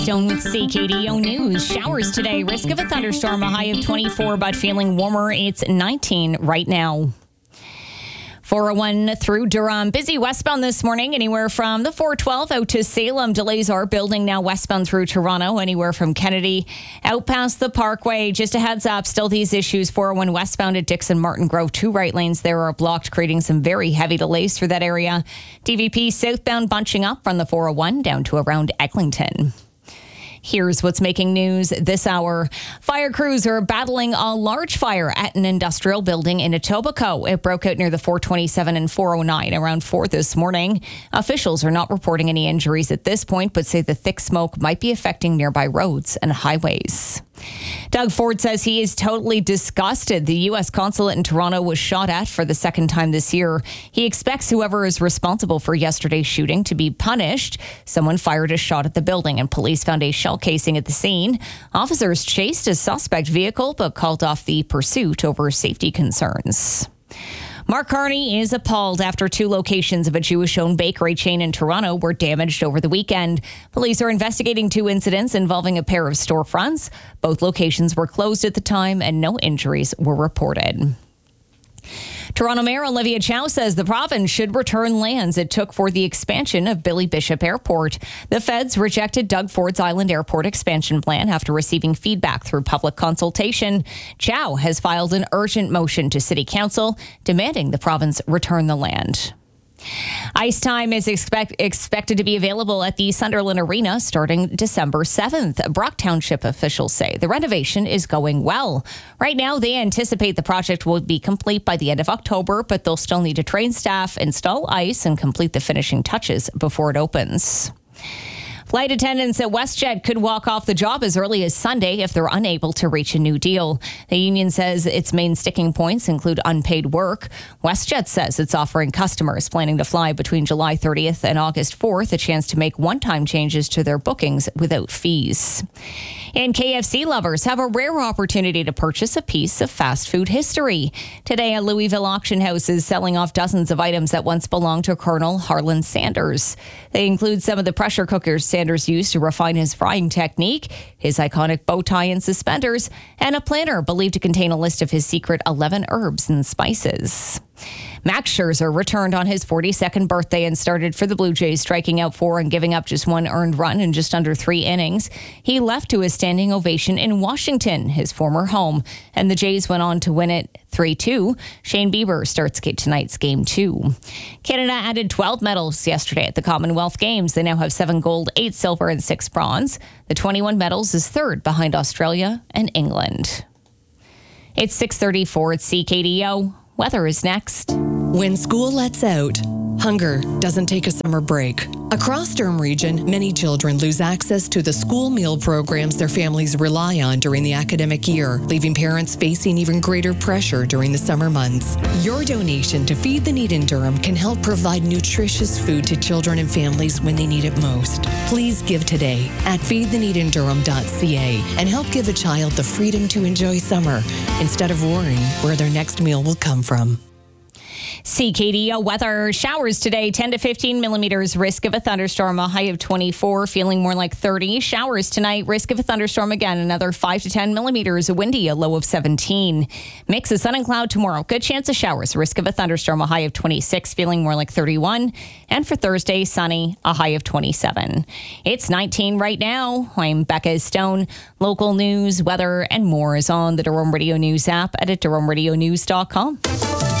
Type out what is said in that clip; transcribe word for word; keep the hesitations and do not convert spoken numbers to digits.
Stone with C K D O News. Showers today. Risk of a thunderstorm. A high of twenty-four, but feeling warmer. It's nineteen right now. four oh one through Durham. Busy westbound this morning, anywhere from the four twelve out to Salem. Delays are building now westbound through Toronto, anywhere from Kennedy out past the Parkway. Just a heads up, still these issues. four oh one westbound at Dixon Martin Grove. Two right lanes there are blocked, creating some very heavy delays through that area. D V P southbound bunching up from the four oh one down to around Eglinton. Here's what's making news this hour. Fire crews are battling a large fire at an industrial building in Etobicoke. It broke out near the four twenty-seven and four oh nine around four this morning. Officials are not reporting any injuries at this point, but say the thick smoke might be affecting nearby roads and highways. Doug Ford says he is totally disgusted. The U S consulate in Toronto was shot at for the second time this year. He expects whoever is responsible for yesterday's shooting to be punished. Someone fired a shot at the building and police found a shell casing at the scene. Officers chased a suspect vehicle but called off the pursuit over safety concerns. Mark Carney is appalled after two locations of a Jewish-owned bakery chain in Toronto were damaged over the weekend. Police are investigating two incidents involving a pair of storefronts. Both locations were closed at the time and no injuries were reported. Toronto Mayor Olivia Chow says the province should return lands it took for the expansion of Billy Bishop Airport. The feds rejected Doug Ford's Island Airport expansion plan after receiving feedback through public consultation. Chow has filed an urgent motion to City Council demanding the province return the land. Ice time is expect, expected to be available at the Sunderland Arena starting December seventh. Brock Township officials say the renovation is going well. Right now, they anticipate the project will be complete by the end of October, but they'll still need to train staff, install ice, and complete the finishing touches before it opens. Flight attendants at WestJet could walk off the job as early as Sunday if they're unable to reach a new deal. The union says its main sticking points include unpaid work. WestJet says it's offering customers planning to fly between July thirtieth and August fourth a chance to make one-time changes to their bookings without fees. And K F C lovers have a rare opportunity to purchase a piece of fast food history. Today, a Louisville auction house is selling off dozens of items that once belonged to Colonel Harlan Sanders. They include some of the pressure cookers Sanders used to refine his frying technique, his iconic bow tie and suspenders, and a planner believed to contain a list of his secret eleven herbs and spices. Max Scherzer returned on his forty-second birthday and started for the Blue Jays, striking out four and giving up just one earned run in just under three innings. He left to a standing ovation in Washington, his former home, and the Jays went on to win it three two. Shane Bieber starts tonight's game two. Canada added twelve medals yesterday at the Commonwealth Games. They now have seven gold, eight silver, and six bronze. The twenty-one medals is third behind Australia and England. It's six thirty-four at C K D O. Weather is next. When school lets out, hunger doesn't take a summer break. Across Durham Region, many children lose access to the school meal programs their families rely on during the academic year, leaving parents facing even greater pressure during the summer months. Your donation to Feed the Need in Durham can help provide nutritious food to children and families when they need it most. Please give today at feed the need in durham dot c a and help give a child the freedom to enjoy summer instead of worrying where their next meal will come from. C K D O weather. Showers today, ten to fifteen millimeters. Risk of a thunderstorm, a high of twenty-four, feeling more like thirty. Showers tonight, risk of a thunderstorm again, another five to ten millimeters. Windy, a low of seventeen. Mix of sun and cloud tomorrow. Good chance of showers. Risk of a thunderstorm, a high of twenty-six, feeling more like thirty-one. And for Thursday, sunny, a high of twenty-seven. It's nineteen right now. I'm Becca Stone. Local news, weather, and more is on the Durham Radio News app and at durham radio news dot com.